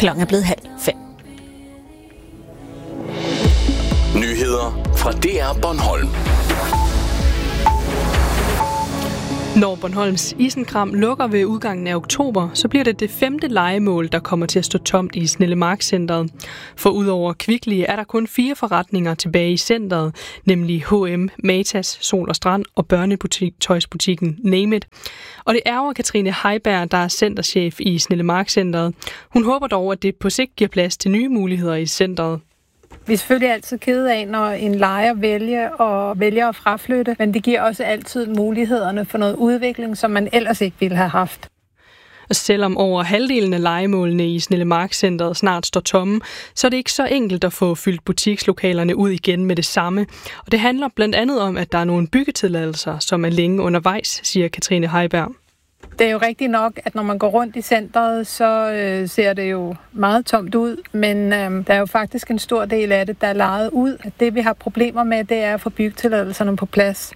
Klokken er blevet 4:30. Nyheder fra DR Bornholm. Når Bornholms Isenkram lukker ved udgangen af oktober, så bliver det 5. lejemål, der kommer til at stå tomt i Snellemarkscentret. For udover Kvickly er der kun 4 forretninger tilbage i centret, nemlig H&M, Matas, Sol og Strand og børnetøjsbutikken Name It. Og det ærger Katrine Heiberg, der er centerchef i Snellemarkscentret. Hun håber dog, at det på sigt giver plads til nye muligheder i centret. Vi er selvfølgelig altid kede af, når en lejer vælger at fraflytte, men det giver også altid mulighederne for noget udvikling, som man ellers ikke ville have haft. Selvom over halvdelen af lejemålene i Snellemarkscentret snart står tomme, så er det ikke så enkelt at få fyldt butikslokalerne ud igen med det samme. Og det handler blandt andet om, at der er nogle byggetilladelser, som er længe undervejs, siger Katrine Heiberg. Det er jo rigtigt nok, at når man går rundt i centret, så ser det jo meget tomt ud, men der er jo faktisk en stor del af det, der er lejet ud. Det vi har problemer med, det er at få byggetilladelserne på plads.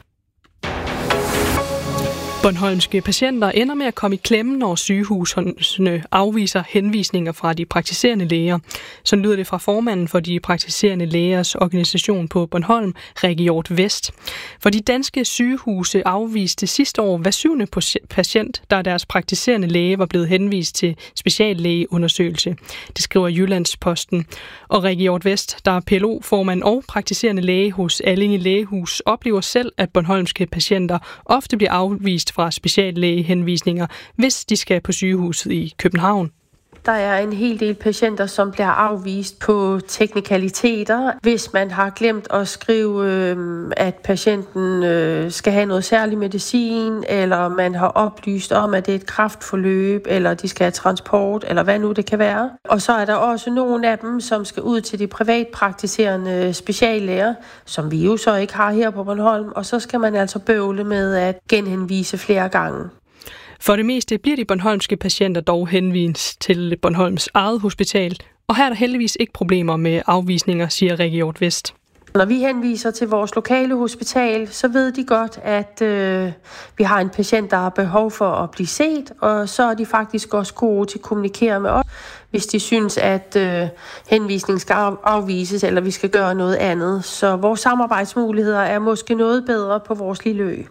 Bornholmske patienter ender med at komme i klemme, når sygehusene afviser henvisninger fra de praktiserende læger. Sådan lyder det fra formanden for de praktiserende lægers organisation på Bornholm, Region Vest. For de danske sygehuse afviste sidste år hver 7. patient, der deres praktiserende læge var blevet henvist til speciallægeundersøgelse. Det skriver Jyllandsposten. Og Region Vest, der er PLO-formand og praktiserende læge hos Allinge Lægehus, oplever selv, at bornholmske patienter ofte bliver afvist fra speciallægehenvisninger, hvis de skal på sygehuset i København. Der er en hel del patienter, som bliver afvist på teknikaliteter. Hvis man har glemt at skrive, at patienten skal have noget særlig medicin, eller man har oplyst om, at det er et kræftforløb, eller de skal have transport, eller hvad nu det kan være. Og så er der også nogle af dem, som skal ud til de privatpraktiserende speciallæger, som vi jo så ikke har her på Bornholm, og så skal man altså bøvle med at genhenvise flere gange. For det meste bliver de bornholmske patienter dog henvist til Bornholms eget hospital, og her er der heldigvis ikke problemer med afvisninger, siger Region Vest. Når vi henviser til vores lokale hospital, så ved de godt, at vi har en patient, der har behov for at blive set, og så er de faktisk også gode til at kommunikere med os, hvis de synes, at henvisningen skal afvises, eller vi skal gøre noget andet. Så vores samarbejdsmuligheder er måske noget bedre på vores lille ø.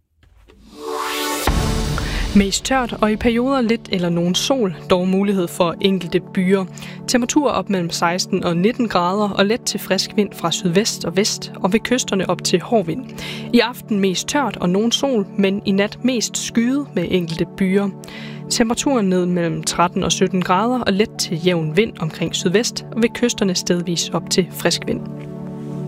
Mest tørt og i perioder lidt eller nogen sol, dog mulighed for enkelte byer. Temperaturer op mellem 16 og 19 grader og let til frisk vind fra sydvest og vest og ved kysterne op til hård vind. I aften mest tørt og nogen sol, men i nat mest skyet med enkelte byer. Temperaturen ned mellem 13 og 17 grader og let til jævn vind omkring sydvest og ved kysterne stedvis op til frisk vind.